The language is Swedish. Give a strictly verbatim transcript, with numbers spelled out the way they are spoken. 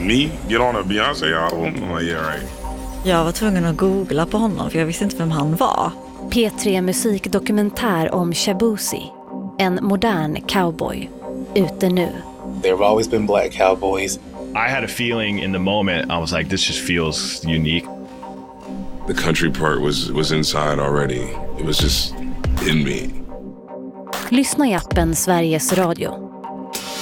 me get on a Beyoncé album? I'm like, yeah, right. Jag var tvungen att googla på honom för jag visste inte vem han var. P tre musikdokumentär om Shaboozey, en modern cowboy, ute nu. There have always been black cowboys. I had a feeling in the moment, I was like, this just feels unique. The country part was, was inside already. It was just in me. Lyssna i appen Sveriges Radio.